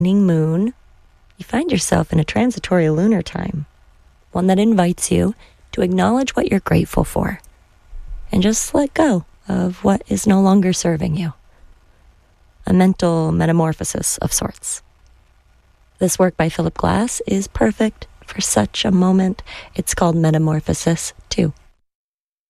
moon, you find yourself in a transitory lunar time, one that invites you to acknowledge what you're grateful for and just let go of what is no longer serving you. A mental metamorphosis of sorts. This work by Philip Glass is perfect for such a moment. It's called Metamorphosis 2.